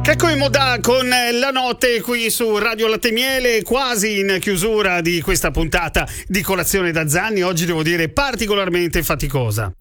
Checco Imodà con la notte qui su Radio Latte Miele, quasi in chiusura di questa puntata di Colazione da Zanni. Oggi devo dire particolarmente faticosa.